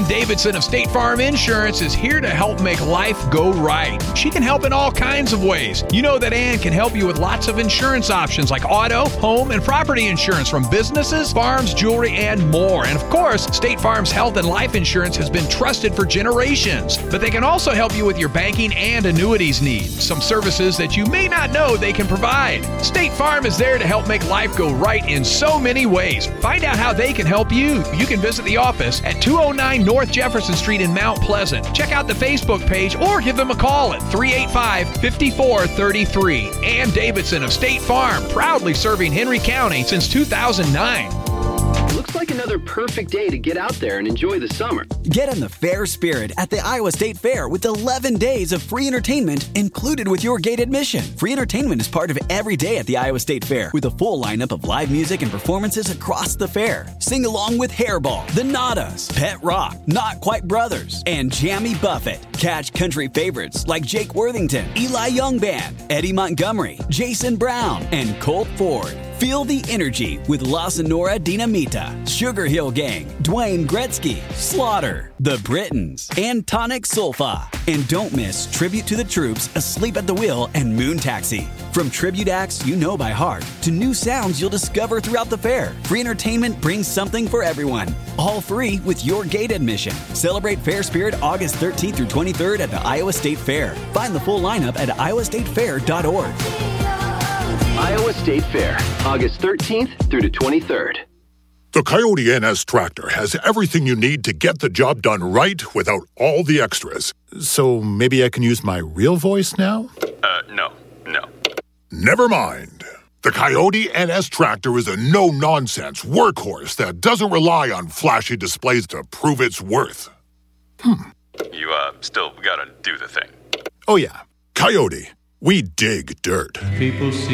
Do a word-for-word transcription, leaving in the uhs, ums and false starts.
Ann Davidson of State Farm Insurance is here to help make life go right. She can help in all kinds of ways. You know that Ann can help you with lots of insurance options like auto, home, and property insurance from businesses, farms, jewelry, and more. And of course, State Farm's health and life insurance has been trusted for generations. But they can also help you with your banking and annuities needs, some services that you may not know they can provide. State Farm is there to help make life go right in so many ways. Find out how they can help you. You can visit the office at two oh nine North Jefferson Street in Mount Pleasant. Check out the Facebook page or give them a call at three eight five, five four three three. Ann Davidson of State Farm, proudly serving Henry County since two thousand nine. Looks like another perfect day to get out there and enjoy the summer. Get in the fair spirit at the Iowa State Fair with eleven days of free entertainment included with your gate admission. Free entertainment is part of every day at the Iowa State Fair with a full lineup of live music and performances across the fair. Sing along with Hairball, The Nadas, Pet Rock, Not Quite Brothers, and Jamie Buffett. Catch country favorites like Jake Worthington, Eli Young Band, Eddie Montgomery, Jason Brown, and Colt Ford. Feel the energy with La Sonora Dinamita, Sugar Hill Gang, Dwayne Gretzky, Slaughter, The Britons, and Tonic Sulfa. And don't miss Tribute to the Troops, Asleep at the Wheel, and Moon Taxi. From tribute acts you know by heart to new sounds you'll discover throughout the fair, free entertainment brings something for everyone. All free with your gate admission. Celebrate Fair Spirit August thirteenth through twenty-third at the Iowa State Fair. Find the full lineup at iowa state fair dot org. Iowa State Fair, August thirteenth through the twenty-third. The Coyote N S tractor has everything you need to get the job done right without all the extras. So maybe I can use my real voice now? Uh, no, no. Never mind. The Coyote N S tractor is a no-nonsense workhorse that doesn't rely on flashy displays to prove its worth. Hmm. You, uh, still gotta do the thing. Oh yeah, Coyote. We dig dirt. People see